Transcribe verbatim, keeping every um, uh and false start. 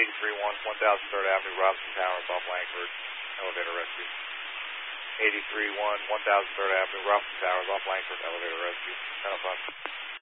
eighty-three one, one thousand third Avenue, Robinson Towers, off Langford, elevator rescue. eighty-three one, one thousand third Avenue, Robinson Towers, off Langford, elevator rescue. ten oh five.